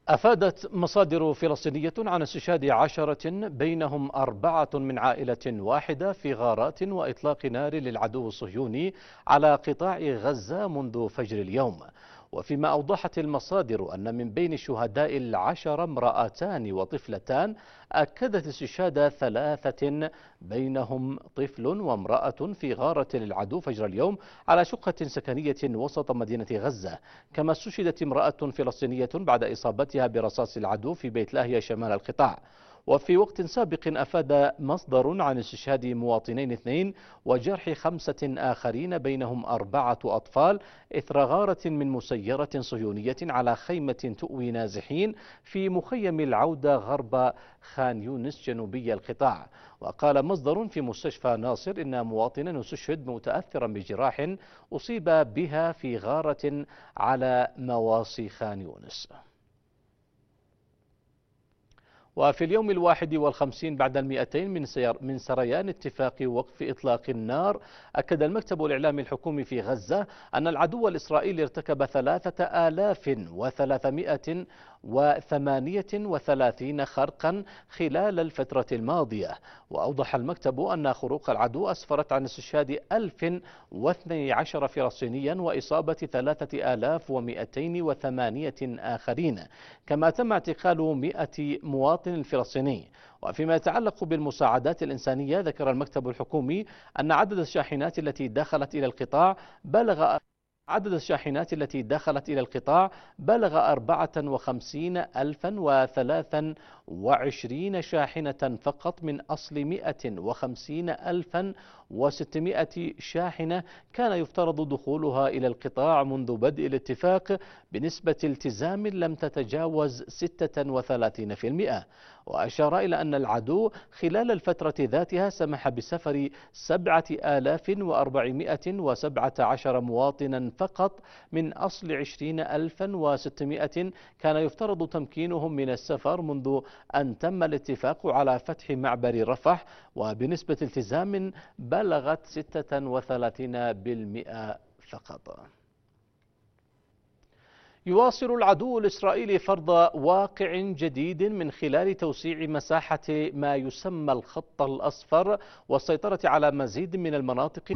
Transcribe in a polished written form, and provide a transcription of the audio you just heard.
أفادت مصادر فلسطينية عن استشهاد 10 بينهم 4 من عائلة واحدة في غارات وإطلاق نار للعدو الصهيوني على قطاع غزة منذ فجر اليوم. وفيما أوضحت المصادر أن من بين الشهداء 10 امرأتان وطفلتان، أكدت استشهاد 3 بينهم طفل وامرأة في غارة للعدو فجر اليوم على شقة سكنية وسط مدينة غزة. كما استشهدت امرأة فلسطينية بعد إصابتها برصاص العدو في بيت لاهيا شمال القطاع. وفي وقت سابق أفاد مصدر عن استشهاد مواطنين 2 وجرح 5 آخرين بينهم 4 أطفال إثر غارة من مسيرة صهيونية على خيمة تؤوي نازحين في مخيم العودة غرب خان يونس جنوبي القطاع. وقال مصدر في مستشفى ناصر إن مواطنا استشهد متأثرا بجراح أصيب بها في غارة على مواصي خان يونس. وفي اليوم 51 بعد 200 من سريان اتفاق وقف إطلاق النار، أكد المكتب الإعلامي الحكومي في غزة أن العدو الإسرائيلي ارتكب 3338 خرقا خلال الفترة الماضية. وأوضح المكتب أن خروق العدو أسفرت عن استشهاد 1012 فلسطينيا وإصابة 3208 آخرين، كما تم اعتقال 100 مواطن فلسطيني. وفيما يتعلق بالمساعدات الإنسانية، ذكر المكتب الحكومي أن عدد الشاحنات التي دخلت إلى القطاع بلغ 54,023 شاحنة فقط من أصل 150,600 شاحنة كان يفترض دخولها إلى القطاع منذ بدء الاتفاق بنسبة التزام لم تتجاوز 36%. وأشار إلى أن العدو خلال الفترة ذاتها سمح بسفر 7,417 مواطنا فقط من أصل 20,600 كان يفترض تمكينهم من السفر منذ أن تم الاتفاق على فتح معبر رفح، وبنسبة التزام بلغت 36% فقط. يواصل العدو الإسرائيلي فرض واقع جديد من خلال توسيع مساحة ما يسمى الخط الأصفر والسيطرة على مزيد من المناطق